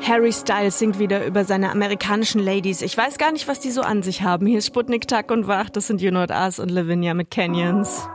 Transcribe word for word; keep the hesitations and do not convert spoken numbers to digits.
Harry Styles singt wieder über seine amerikanischen Ladies. Ich weiß gar nicht, was die so an sich haben. Hier ist Sputnik, Tag und Wach. Das sind You Not Us und Lavinia mit Canyons.